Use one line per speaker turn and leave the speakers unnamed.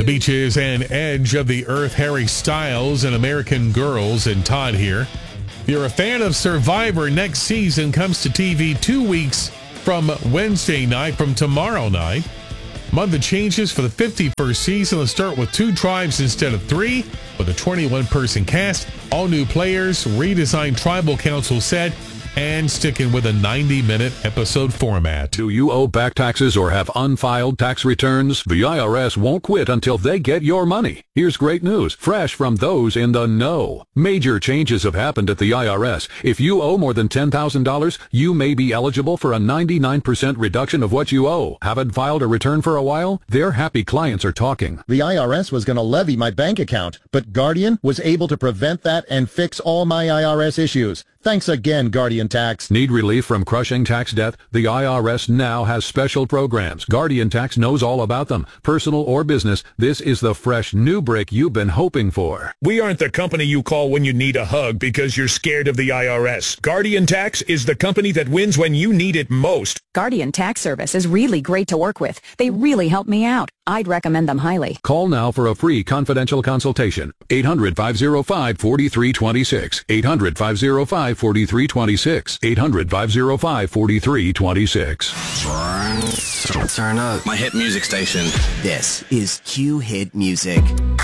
Beaches and Edge of the Earth, Harry Styles and American Girls, and Todd here. If you're a fan of Survivor, next season comes to TV 2 weeks from Wednesday night, from tomorrow night. Among the changes for the 51st season, let's start with 2 tribes instead of 3, with a 21-person cast, all new players, redesigned tribal council set, and sticking with a 90-minute episode format.
Do you owe back taxes or have unfiled tax returns? The IRS won't quit until they get your money. Here's great news, fresh from those in the know. Major changes have happened at the IRS. If you owe more than $10,000, you may be eligible for a 99% reduction of what you owe. Haven't filed a return for a while? Their happy clients are talking.
The IRS was going to levy my bank account, but Guardian was able to prevent that and fix all my IRS issues. Thanks again, Guardian Tax.
Need relief from crushing tax debt? The IRS now has special programs. Guardian Tax knows all about them. Personal or business, this is the fresh new break you've been hoping for.
We aren't the company you call when you need a hug because you're scared of the IRS. Guardian Tax is the company that wins when you need it most.
Guardian Tax Service is really great to work with. They really help me out. I'd recommend them highly.
Call now for a free confidential consultation. 800-505-4326. 800-505-4326. 800-505-4326.
Turn up.
My hit music station.
This is Q Hit Music.